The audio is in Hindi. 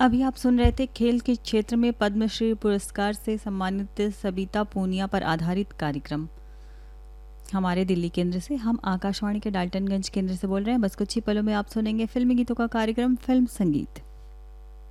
अभी आप सुन रहे थे खेल के क्षेत्र में पद्मश्री पुरस्कार से सम्मानित सबिता पूनिया पर आधारित कार्यक्रम हमारे दिल्ली केंद्र से। हम आकाशवाणी के डाल्टनगंज केंद्र से बोल रहे हैं। बस कुछ ही पलों में आप सुनेंगे फिल्मी गीतों का कार्यक्रम फिल्म संगीत।